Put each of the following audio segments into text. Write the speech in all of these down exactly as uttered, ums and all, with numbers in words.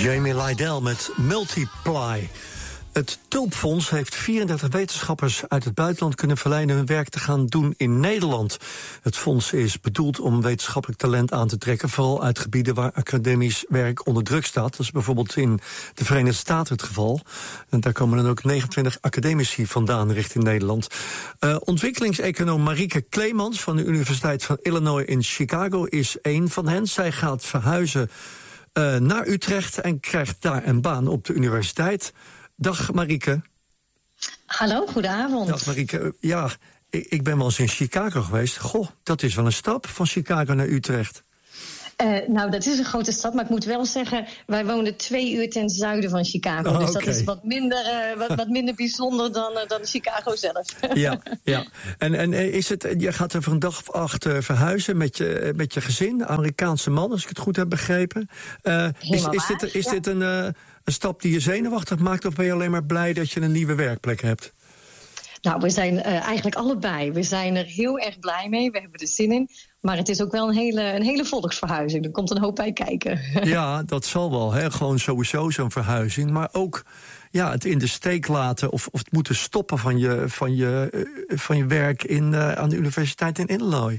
Jamie Lydell met Multiply. Het Tulpfonds heeft vierendertig wetenschappers uit het buitenland kunnen verleiden hun werk te gaan doen in Nederland. Het fonds is bedoeld om wetenschappelijk talent aan te trekken, vooral uit gebieden waar academisch werk onder druk staat. Dat is bijvoorbeeld in de Verenigde Staten het geval. En daar komen dan ook negenentwintig academici vandaan richting Nederland. Uh, ontwikkelingseconoom Marieke Kleemans van de Universiteit van Illinois in Chicago is één van hen. Zij gaat verhuizen uh, naar Utrecht en krijgt daar een baan op de universiteit. Dag Marieke. Hallo, goedenavond. Dag Marieke. Ja, ik, ik ben wel eens in Chicago geweest. Goh, dat is wel een stap van Chicago naar Utrecht. Uh, nou, dat is een grote stap, maar ik moet wel zeggen, wij wonen twee uur ten zuiden van Chicago. Oh, dus okay. dat is wat minder, uh, wat, wat minder bijzonder dan, uh, dan Chicago zelf. Ja, ja. En, en is het, je gaat er voor een dag of acht uh, verhuizen met je, met je gezin, Amerikaanse man, als ik het goed heb begrepen. Uh, is, is dit, is ja. dit een, uh, een stap die je zenuwachtig maakt, of ben je alleen maar blij dat je een nieuwe werkplek hebt? Nou, we zijn uh, eigenlijk allebei. We zijn er heel erg blij mee. We hebben er zin in. Maar het is ook wel een hele, een hele volksverhuizing. Er komt een hoop bij kijken. Ja, dat zal wel. Hè? Gewoon sowieso zo'n verhuizing. Maar ook ja, het in de steek laten of, of het moeten stoppen van je, van je, uh, van je werk in, uh, aan de universiteit in Illinois.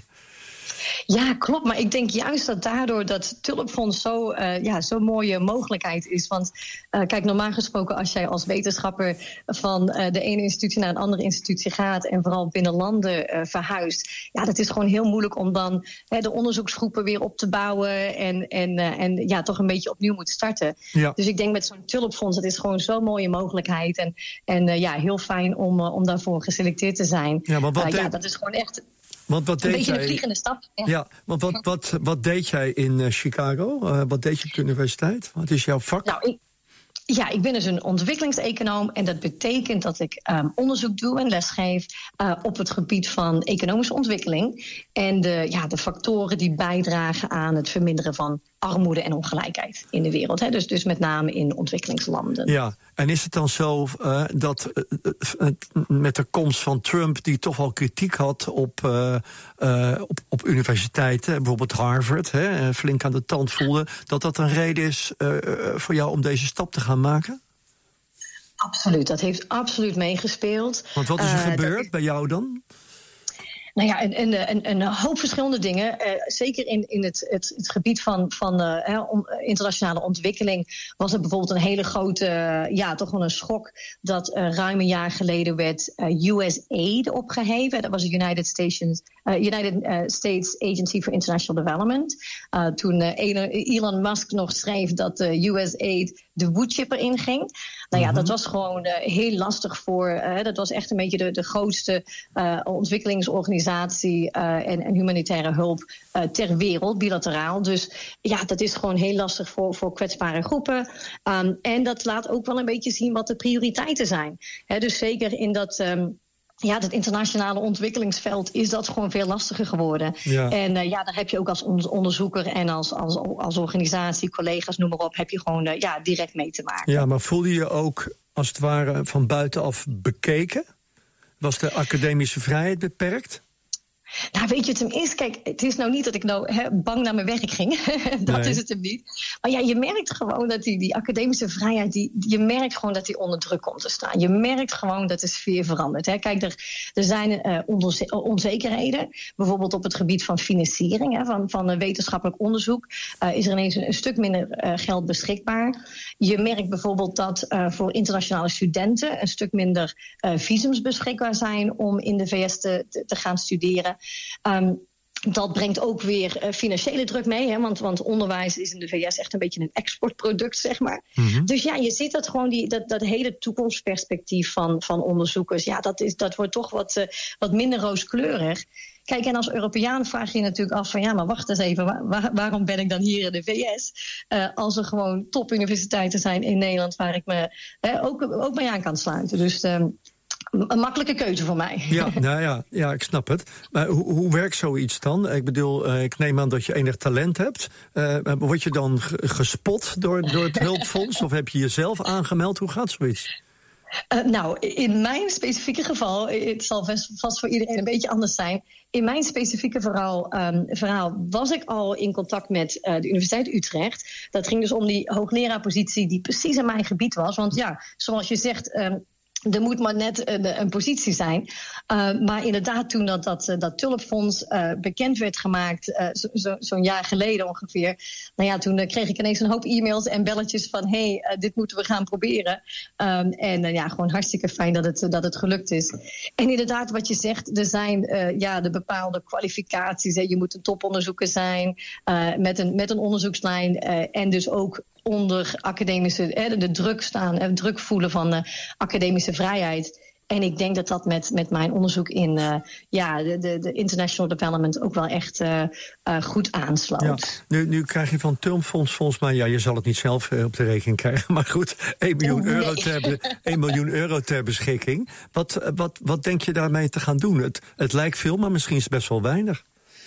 Ja, klopt. Maar ik denk juist dat daardoor dat Tulpfonds zo, uh, ja, zo'n mooie mogelijkheid is. Want uh, kijk, normaal gesproken als jij als wetenschapper van uh, de ene institutie naar een andere institutie gaat en vooral binnen landen uh, verhuist, ja, dat is gewoon heel moeilijk om dan hè, de onderzoeksgroepen weer op te bouwen en, en, uh, en ja, toch een beetje opnieuw moeten starten. Ja. Dus ik denk met zo'n Tulpfonds, dat is gewoon zo'n mooie mogelijkheid en, en uh, ja, heel fijn om, uh, om daarvoor geselecteerd te zijn. Ja, maar wat uh, deed... ja, dat is gewoon echt Want wat een deed beetje jij... een vliegende stap. Ja, ja want wat, wat, wat deed jij in uh, Chicago? Uh, wat deed je op de universiteit? Wat is jouw vak? Nou, ik, ja, ik ben dus een ontwikkelingseconoom. En dat betekent dat ik um, onderzoek doe en lesgeef uh, op het gebied van economische ontwikkeling. En de, ja, de factoren die bijdragen aan het verminderen van armoede en ongelijkheid in de wereld. Hè? Dus, dus met name in ontwikkelingslanden. Ja, en is het dan zo uh, dat uh, met de komst van Trump, die toch wel kritiek had op, uh, uh, op, op universiteiten, bijvoorbeeld Harvard, hè, flink aan de tand voelde, dat dat een reden is uh, voor jou om deze stap te gaan maken? Absoluut, dat heeft absoluut meegespeeld. Want wat is er uh, gebeurd is... bij jou dan? Nou ja, een, een, een, een hoop verschillende dingen. Uh, zeker in, in het, het, het gebied van, van uh, on, internationale ontwikkeling was er bijvoorbeeld een hele grote, uh, ja, toch wel een schok dat uh, ruim een jaar geleden werd uh, U S aid opgeheven. Dat was de United States, uh, United uh, States Agency for International Development. Uh, toen uh, Elon Musk nog schreef dat de uh, U S aid de woodchipper inging. Nou ja, mm-hmm. dat was gewoon uh, heel lastig voor. Uh, dat was echt een beetje de, de grootste uh, ontwikkelingsorganisatie uh, en, en humanitaire hulp uh, ter wereld, bilateraal. Dus ja, dat is gewoon heel lastig voor, voor kwetsbare groepen. Um, en dat laat ook wel een beetje zien wat de prioriteiten zijn. He, dus zeker in dat. Um, Ja, dat internationale ontwikkelingsveld is dat gewoon veel lastiger geworden. Ja. En uh, ja, daar heb je ook als onderzoeker en als, als, als organisatie, collega's, noem maar op, heb je gewoon uh, ja, direct mee te maken. Ja, maar voelde je ook als het ware van buitenaf bekeken? Was de academische vrijheid beperkt? Nou, weet je, het hem is, kijk, het is nou niet dat ik nou he, bang naar mijn werk ging. dat nee. is het hem niet. Maar ja, je merkt gewoon dat die, die academische vrijheid, die, je merkt gewoon dat die onder druk komt te staan. Je merkt gewoon dat de sfeer verandert. Hè. Kijk, er, er zijn uh, onze- onzekerheden, bijvoorbeeld op het gebied van financiering, hè, van, van uh, wetenschappelijk onderzoek. Uh, is er ineens een, een stuk minder uh, geld beschikbaar. Je merkt bijvoorbeeld dat uh, voor internationale studenten een stuk minder uh, visums beschikbaar zijn om in de V S te, te, te gaan studeren. Um, dat brengt ook weer uh, financiële druk mee, hè, want, want onderwijs is in de V S echt een beetje een exportproduct, zeg maar. Mm-hmm. Dus ja, je ziet dat gewoon, die, dat, dat hele toekomstperspectief van, van onderzoekers, ja, dat, is, dat wordt toch wat, uh, wat minder rooskleurig. Kijk, en als Europeaan vraag je je natuurlijk af van ja, maar wacht eens even, waar, waar, waarom ben ik dan hier in de V S? Uh, als er gewoon topuniversiteiten zijn in Nederland waar ik me uh, ook, ook mee aan kan sluiten. Dus uh, een makkelijke keuze voor mij. Ja, nou ja, ja, ik snap het. Maar hoe, hoe werkt zoiets dan? Ik bedoel, uh, ik neem aan dat je enig talent hebt. Uh, word je dan g- gespot door, door het hulpfonds? Of heb je jezelf aangemeld? Hoe gaat zoiets? Uh, nou, in mijn specifieke geval, het zal vast, vast voor iedereen een beetje anders zijn. In mijn specifieke verhaal, um, verhaal was ik al in contact met uh, de Universiteit Utrecht. Dat ging dus om die hoogleraarpositie die precies in mijn gebied was. Want ja, zoals je zegt, Um, er moet maar net een, een positie zijn. Uh, maar inderdaad, toen dat, dat, dat Tulpfonds uh, bekend werd gemaakt, uh, zo, zo, zo'n jaar geleden ongeveer. Nou ja, toen uh, kreeg ik ineens een hoop e-mails en belletjes van hé, hey, uh, dit moeten we gaan proberen. Um, en uh, ja, gewoon hartstikke fijn dat het, uh, dat het gelukt is. En inderdaad, wat je zegt, er zijn uh, ja, de bepaalde kwalificaties. Hè. Je moet een toponderzoeker zijn uh, met, een, met een onderzoekslijn. Uh, en dus ook onder academische, eh, de druk staan, de druk voelen van de academische vrijheid. En ik denk dat dat met, met mijn onderzoek in uh, ja, de, de, de international development ook wel echt uh, uh, goed aansloot. Ja, nu, nu krijg je van Tulpfonds volgens mij, ja, je zal het niet zelf uh, op de rekening krijgen, maar goed, één miljoen, nee. euro, ter, één miljoen euro ter beschikking. Wat, wat, wat denk je daarmee te gaan doen? Het, het lijkt veel, maar misschien is het best wel weinig.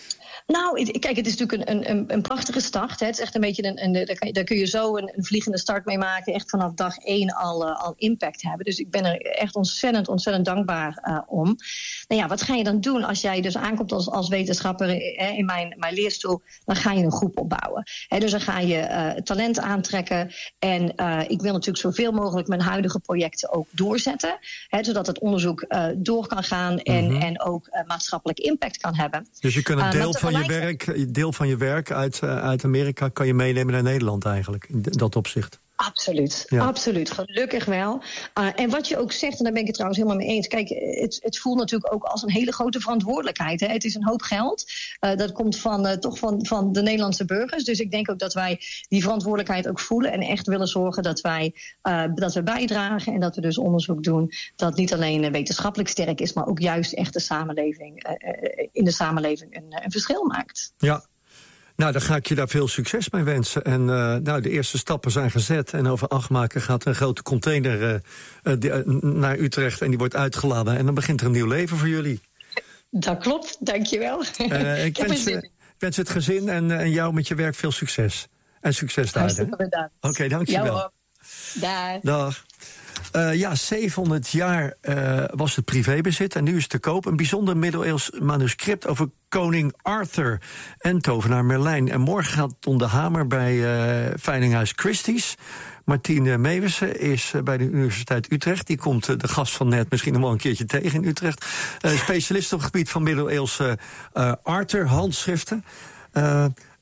Nou, kijk, het is natuurlijk een, een, een prachtige start. Hè. Het is echt een beetje een, een, daar, kan je, daar kun je zo een, een vliegende start mee maken. Echt vanaf dag één al, uh, al impact hebben. Dus ik ben er echt ontzettend, ontzettend dankbaar uh, om. Nou ja, wat ga je dan doen als jij dus aankomt als, als wetenschapper uh, in mijn, mijn leerstoel? Dan ga je een groep opbouwen. Hè, dus dan ga je uh, talent aantrekken. En uh, ik wil natuurlijk zoveel mogelijk mijn huidige projecten ook doorzetten. Hè, zodat het onderzoek uh, door kan gaan en, mm-hmm. en ook uh, maatschappelijk impact kan hebben. Dus je kunt een deel uh, van je werk, deel van je werk uit, uh, uit Amerika kan je meenemen naar Nederland eigenlijk, in dat opzicht. Absoluut, ja. absoluut. Gelukkig wel. Uh, en wat je ook zegt, en daar ben ik het trouwens helemaal mee eens. Kijk, het, het voelt natuurlijk ook als een hele grote verantwoordelijkheid. Hè. Het is een hoop geld. Uh, dat komt van, uh, toch van, van de Nederlandse burgers. Dus ik denk ook dat wij die verantwoordelijkheid ook voelen. En echt willen zorgen dat wij uh, dat we bijdragen. En dat we dus onderzoek doen dat niet alleen wetenschappelijk sterk is, maar ook juist echt de samenleving, uh, in de samenleving een, een verschil maakt. Ja. Nou, dan ga ik je daar veel succes mee wensen. En uh, nou, de eerste stappen zijn gezet. En over acht maanden gaat een grote container uh, uh, die, uh, naar Utrecht en die wordt uitgeladen. En dan begint er een nieuw leven voor jullie. Dat klopt, dankjewel. Uh, ik wens, uh, wens het gezin en, uh, en jou met je werk veel succes. En succes daar. Hartstikke bedankt. Oké, okay, dankjewel. Dag. Dag. Uh, ja, zevenhonderd jaar uh, was het privébezit en nu is het te koop. Een bijzonder middeleeuws manuscript over koning Arthur en tovenaar Merlijn. En morgen gaat het om de hamer bij uh, Veilinghuis Christie's. Martine Meewissen is uh, bij de Universiteit Utrecht. Die komt uh, de gast van net misschien nog wel een keertje tegen in Utrecht. Uh, specialist op het gebied van middeleeuwse uh, Arthur, handschriften. Uh,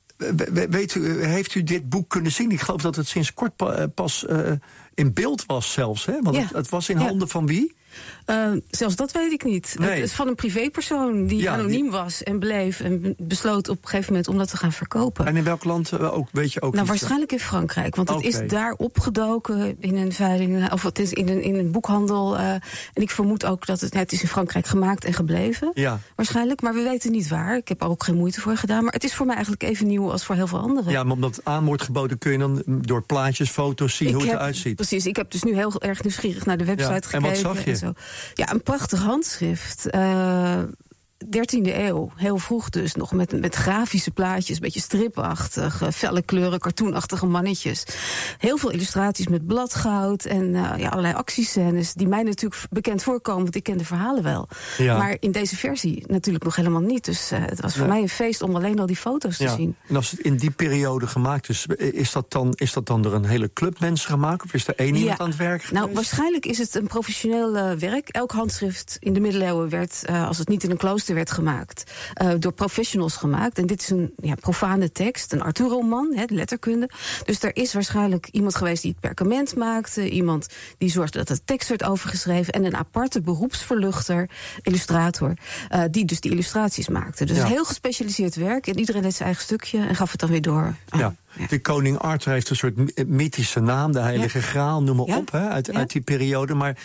weet u, heeft u dit boek kunnen zien? Ik geloof dat het sinds kort pa, pas uh, in beeld was zelfs. Hè? Want ja. het, het was in handen ja. van wie? Uh, zelfs dat weet ik niet. Nee. Het is van een privépersoon die ja, anoniem die... was en bleef en besloot op een gegeven moment om dat te gaan verkopen. En in welk land uh, ook, weet je ook? Nou, waarschijnlijk in Frankrijk, want okay. het is daar opgedoken in een veiling, of het is in een, in een boekhandel. Uh, en ik vermoed ook dat het, het is in Frankrijk gemaakt en gebleven. Ja. Waarschijnlijk, maar we weten niet waar. Ik heb er ook geen moeite voor gedaan, maar het is voor mij eigenlijk even nieuw als voor heel veel anderen. Ja, maar omdat het aan wordt geboden kun je dan door plaatjes, foto's zien ik hoe het heb, eruit ziet. Precies, ik heb dus nu heel erg nieuwsgierig naar de website ja. gekeken. En wat zag je? En zo. Ja, een prachtig handschrift. Uh, dertiende eeuw, heel vroeg dus nog, met, met grafische plaatjes, een beetje stripachtig, uh, felle kleuren, cartoonachtige mannetjes. Heel veel illustraties met bladgoud en uh, ja, allerlei actiescènes die mij natuurlijk bekend voorkomen, want ik ken de verhalen wel. Ja. Maar in deze versie natuurlijk nog helemaal niet. Dus uh, het was voor ja. mij een feest om alleen al die foto's te ja. zien. En als het in die periode gemaakt is, is dat dan, is dat dan door een hele club mensen gemaakt? Of is er één ja. iemand aan het werk geweest? Nou, waarschijnlijk is het een professioneel uh, werk. Elk handschrift in de middeleeuwen werd, uh, als het niet in een klooster werd gemaakt, uh, door professionals gemaakt. En dit is een ja, profane tekst, een Arthur-roman, hè, de letterkunde. Dus er is waarschijnlijk iemand geweest die het perkament maakte, iemand die zorgde dat de tekst werd overgeschreven en een aparte beroepsverluchter, illustrator, uh, die dus die illustraties maakte. Dus ja. heel gespecialiseerd werk en iedereen deed zijn eigen stukje en gaf het dan weer door. Uh, ja. Ja. De koning Arthur heeft een soort mythische naam, de Heilige ja. Graal, noem maar ja. op, hè, uit, ja. uit die periode. Maar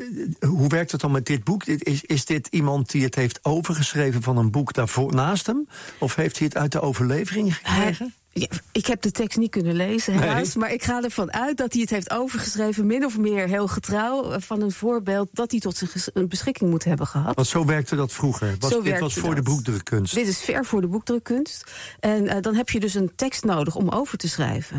hoe werkt het dan met dit boek? Is, is dit iemand die het heeft overgeschreven van een boek daarvoor naast hem? Of heeft hij het uit de overlevering gekregen? Uh, ja, ik heb de tekst niet kunnen lezen, helaas. Nee. Maar ik ga ervan uit dat hij het heeft overgeschreven, min of meer heel getrouw, van een voorbeeld dat hij tot zijn beschikking moet hebben gehad. Want zo werkte dat vroeger. Was, zo dit was voor dat. de boekdrukkunst. Dit is ver voor de boekdrukkunst. En uh, dan heb je dus een tekst nodig om over te schrijven.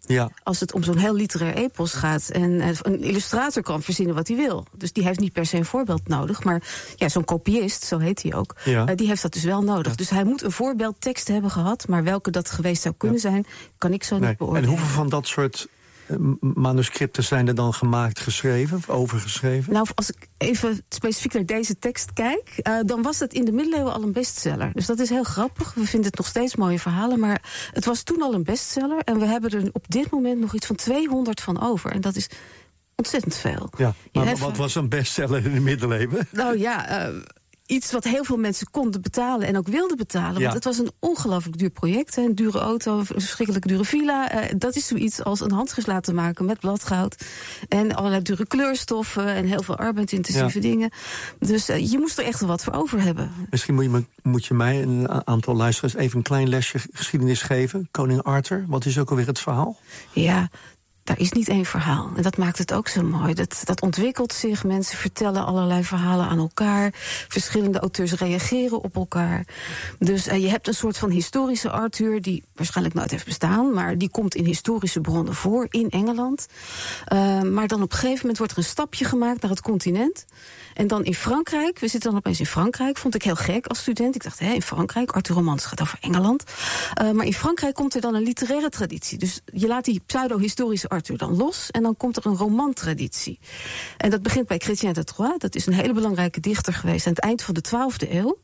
Ja. Als het om zo'n heel literair epos gaat. En uh, een illustrator kan verzinnen wat hij wil. Dus die heeft niet per se een voorbeeld nodig. Maar ja, zo'n kopiist, zo heet hij ook, Ja. uh, die heeft dat dus wel nodig. Ja. Dus hij moet een voorbeeldtekst hebben gehad. Maar welke dat geweest zou kunnen ja. zijn, kan ik zo nee. niet beoordelen. En hoeveel van dat soort manuscripten zijn er dan gemaakt, geschreven of overgeschreven? Nou, als ik even specifiek naar deze tekst kijk, Uh, dan was het in de middeleeuwen al een bestseller. Dus dat is heel grappig. We vinden het nog steeds mooie verhalen. Maar het was toen al een bestseller. En we hebben er op dit moment nog iets van tweehonderd van over. En dat is ontzettend veel. Ja, maar hebt... wat was een bestseller in de middeleeuwen? Nou ja, Uh, iets wat heel veel mensen konden betalen en ook wilden betalen. Ja. Want het was een ongelooflijk duur project. Hè. Een dure auto, een verschrikkelijk dure villa. Uh, dat is zoiets als een handschrift laten maken met bladgoud. En allerlei dure kleurstoffen en heel veel arbeidsintensieve ja. dingen. Dus uh, je moest er echt wel wat voor over hebben. Misschien moet je, me, moet je mij en een aantal luisteraars even een klein lesje geschiedenis geven. Koning Arthur, wat is ook alweer het verhaal? Ja, daar is niet één verhaal. En dat maakt het ook zo mooi. Dat, dat ontwikkelt zich. Mensen vertellen allerlei verhalen aan elkaar. Verschillende auteurs reageren op elkaar. Dus uh, je hebt een soort van historische Arthur, die waarschijnlijk nooit heeft bestaan, maar die komt in historische bronnen voor in Engeland. Uh, maar dan op een gegeven moment wordt er een stapje gemaakt naar het continent. En dan in Frankrijk, we zitten dan opeens in Frankrijk, vond ik heel gek als student. Ik dacht, hé, in Frankrijk, Arthur Romans gaat over Engeland. Uh, maar in Frankrijk komt er dan een literaire traditie. Dus je laat die pseudo-historische Arthur dan los en dan komt er een romantraditie. En dat begint bij Chrétien de Troyes. Dat is een hele belangrijke dichter geweest aan het eind van de twaalfde eeuw.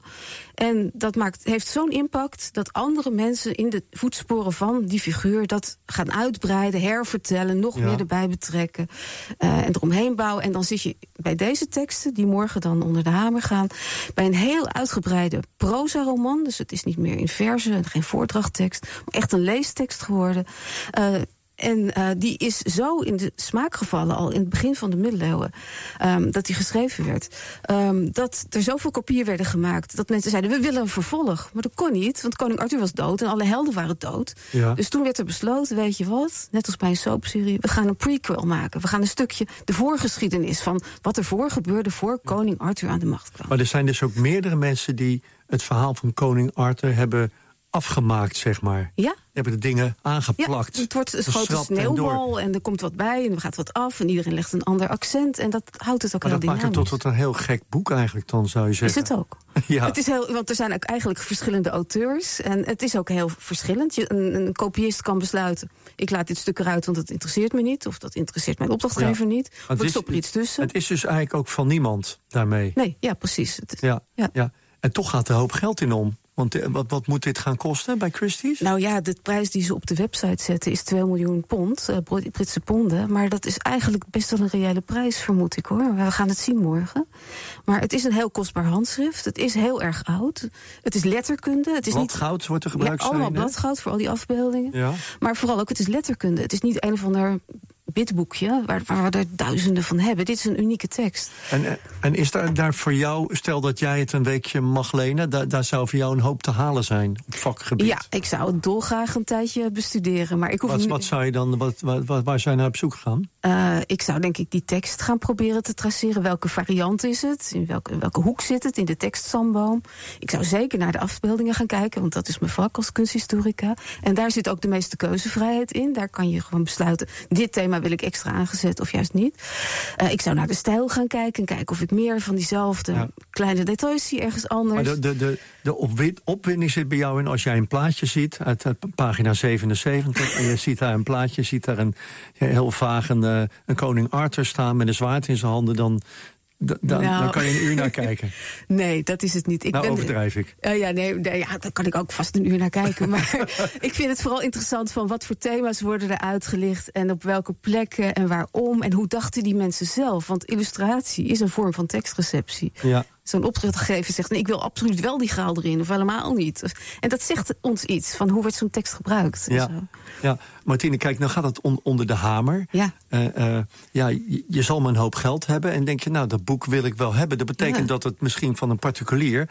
En dat maakt, heeft zo'n impact dat andere mensen in de voetsporen van die figuur dat gaan uitbreiden, hervertellen, nog ja. meer erbij betrekken uh, en eromheen bouwen. En dan zit je bij deze teksten, die morgen dan onder de hamer gaan, bij een heel uitgebreide proza-roman. Dus het is niet meer in verzen en geen voordrachttekst, maar echt een leestekst geworden. Uh, En uh, die is zo in de smaak gevallen, al in het begin van de middeleeuwen, um, dat die geschreven werd. Um, dat er zoveel kopieën werden gemaakt, dat mensen zeiden, we willen een vervolg. Maar dat kon niet, want koning Arthur was dood en alle helden waren dood. Ja. Dus toen werd er besloten, weet je wat, net als bij een soapserie, we gaan een prequel maken. We gaan een stukje de voorgeschiedenis van wat er voor gebeurde voor koning Arthur aan de macht kwam. Maar er zijn dus ook meerdere mensen die het verhaal van koning Arthur hebben afgemaakt, zeg maar. Ja. Hebben de dingen aangeplakt. Ja, het wordt een grote sneeuwbal en, en er komt wat bij en er gaat wat af en iedereen legt een ander accent en dat houdt het ook maar heel dat dynamisch. maakt het tot een heel gek boek eigenlijk dan, zou je zeggen. Is het ook. Ja. Het is heel, want er zijn ook eigenlijk verschillende auteurs en het is ook heel verschillend. Je, een, een kopiist kan besluiten, ik laat dit stuk eruit want het interesseert me niet, of dat interesseert mijn opdrachtgever ja. niet, of ik stop er iets tussen. Het is dus eigenlijk ook van niemand daarmee. Nee, ja, precies. Het, ja, ja. Ja. En toch gaat er een hoop geld in om. Want wat, wat moet dit gaan kosten bij Christie's? Nou ja, de prijs die ze op de website zetten is twee miljoen pond, uh, Britse ponden. Maar dat is eigenlijk best wel een reële prijs, vermoed ik hoor. We gaan het zien morgen. Maar het is een heel kostbaar handschrift. Het is heel erg oud. Het is letterkunde. Het is bladgoud niet, wordt er gebruikt. Ja, allemaal zijn, bladgoud voor al die afbeeldingen. Ja. Maar vooral ook, het is letterkunde. Het is niet een of ander bidboekje, waar, waar we er duizenden van hebben. Dit is een unieke tekst. En, en is daar, daar voor jou, stel dat jij het een weekje mag lenen, daar, daar zou voor jou een hoop te halen zijn op vakgebied? Ja, ik zou het dolgraag een tijdje bestuderen. Maar ik hoef wat, nu... wat zou je dan, wat, wat, wat, waar zou je naar op zoek gaan? Uh, ik zou denk ik die tekst gaan proberen te traceren. Welke variant is het? In welke, in welke hoek zit het? In de tekststamboom? Ik zou zeker naar de afbeeldingen gaan kijken, want dat is mijn vak als kunsthistorica. En daar zit ook de meeste keuzevrijheid in. Daar kan je gewoon besluiten, dit thema wil ik extra aangezet of juist niet. Uh, ik zou naar de stijl gaan kijken en kijken of ik meer van diezelfde ja. kleine details zie ergens anders. Maar de, de, de, de opwin, opwinding zit bij jou in als jij een plaatje ziet uit, uit pagina zevenenzeventig en je ziet daar een plaatje, je ziet daar een heel vaag een, uh, een koning Arthur staan met een zwaard in zijn handen, dan D- dan, nou, dan kan je een uur naar kijken. Nee, dat is het niet. Ik nou, ben, overdrijf ik. Uh, ja, nee, nee, ja, daar kan ik ook vast een uur naar kijken. Maar ik vind het vooral interessant van wat voor thema's worden er uitgelicht en op welke plekken en waarom en hoe dachten die mensen zelf. Want illustratie is een vorm van tekstreceptie. Ja. Zo'n opdrachtgever zegt, nee, ik wil absoluut wel die graal erin, of helemaal niet. En dat zegt ons iets van hoe wordt zo'n tekst gebruikt. Ja, ja. Martine, kijk, nou gaat het on, onder de hamer. Ja. Uh, uh, ja, je, je zal maar een hoop geld hebben en denk je, nou, dat boek wil ik wel hebben. Dat betekent ja. dat het misschien van een particulier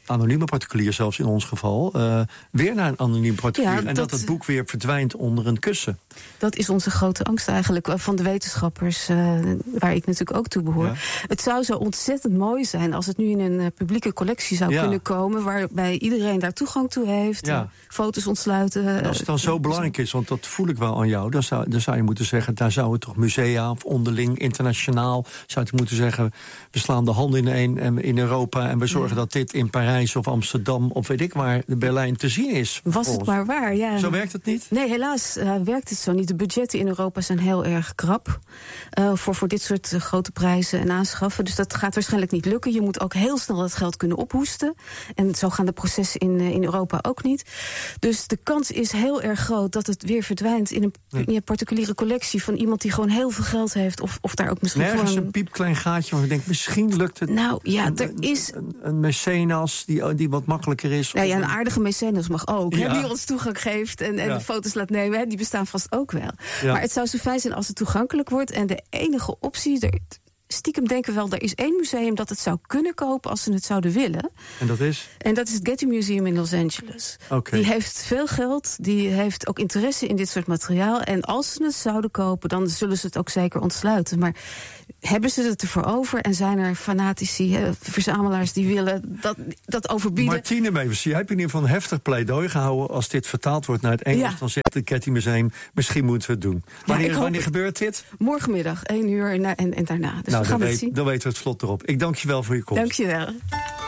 anonieme particulier, zelfs in ons geval, uh, weer naar een anoniem particulier. Ja, en dat, dat het boek weer verdwijnt onder een kussen. Dat is onze grote angst eigenlijk van de wetenschappers, uh, waar ik natuurlijk ook toe behoor. Ja. Het zou zo ontzettend mooi zijn als het nu in een uh, publieke collectie zou ja. kunnen komen, waarbij iedereen daar toegang toe heeft, ja. foto's ontsluiten. En als het dan zo belangrijk is, want dat voel ik wel aan jou, dan zou, dan zou je moeten zeggen, daar zouden toch musea of onderling, internationaal, zou je moeten zeggen, we slaan de handen in een in Europa en we zorgen ja. dat dit in Parijs of Amsterdam of weet ik waar, de Berlijn te zien is. Was het maar waar, ja. Zo werkt het niet? Nee, helaas uh, werkt het zo niet. De budgetten in Europa zijn heel erg krap uh, voor, voor dit soort uh, grote prijzen en aanschaffen. Dus dat gaat waarschijnlijk niet lukken. Je moet ook heel snel dat geld kunnen ophoesten. En zo gaan de processen in, uh, in Europa ook niet. Dus de kans is heel erg groot dat het weer verdwijnt in een, nee. in een particuliere collectie van iemand die gewoon heel veel geld heeft. Of, of daar ook misschien nergens gewoon een piepklein gaatje waar je denkt, misschien lukt het. Nou ja, er is een, een mecenas die, die wat makkelijker is. Nou ja, een aardige mecenas mag ook. Ja. Hè, die ons toegang geeft en, en ja. foto's laat nemen. Hè, die bestaan vast ook wel. Ja. Maar het zou zo fijn zijn als het toegankelijk wordt. En de enige optie, er, stiekem denken we wel, er is één museum dat het zou kunnen kopen als ze het zouden willen. En dat is? En dat is het Getty Museum in Los Angeles. Okay. Die heeft veel geld, die heeft ook interesse in dit soort materiaal. En als ze het zouden kopen, dan zullen ze het ook zeker ontsluiten. Maar hebben ze het ervoor over en zijn er fanatici, eh, verzamelaars die willen dat, dat overbieden? Martine Mevers, jij hebt in ieder geval een heftig pleidooi gehouden. Als dit vertaald wordt naar het Engels, ja. dan zegt het Getty Museum, misschien moeten we het doen. Wanneer, ja, wanneer gebeurt dit? Morgenmiddag, één uur en, en, en daarna. Dus nou, we gaan dan, het zien. Dan weten we het vlot erop. Ik dank je wel voor je komst. Dank je wel.